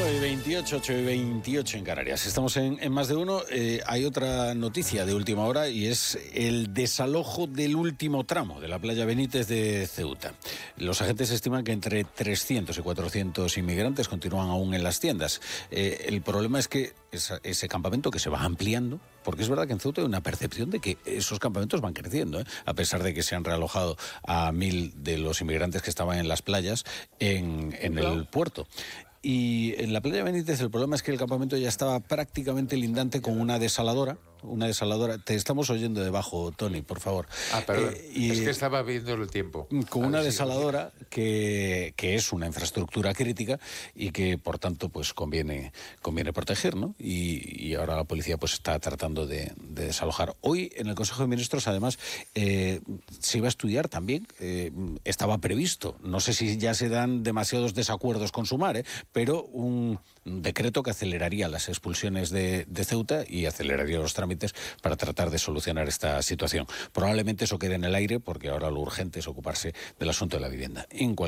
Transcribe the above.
9:28, 8:28 en Canarias. Estamos en Más de Uno. Hay otra noticia de última hora y es el desalojo del último tramo de la playa Benítez de Ceuta. Los agentes estiman que entre 300 y 400 inmigrantes continúan aún en las tiendas. El problema es que ese campamento que se va ampliando, porque es verdad que en Ceuta hay una percepción de que esos campamentos van creciendo, a pesar de que se han realojado a 1.000 de los inmigrantes que estaban en las playas en el puerto. Y en la playa Benítez el problema es que el campamento ya estaba prácticamente lindante con una desaladora. Te estamos oyendo debajo, Tony, por favor. Perdón, es que estaba viendo el tiempo. Con una desaladora que es una infraestructura crítica y que, por tanto, pues conviene proteger, ¿no? Y ahora la policía pues está tratando de desalojar. Hoy, en el Consejo de Ministros, además, se iba a estudiar también, estaba previsto, no sé si ya se dan demasiados desacuerdos con Sumar, pero un decreto que aceleraría las expulsiones de Ceuta y aceleraría los trámites para tratar de solucionar esta situación. Probablemente eso quede en el aire porque ahora lo urgente es ocuparse del asunto de la vivienda.